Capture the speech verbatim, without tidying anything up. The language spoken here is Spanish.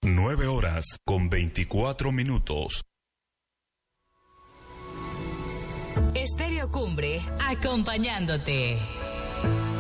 Nueve horas con veinticuatro minutos. Estéreo Cumbre, acompañándote.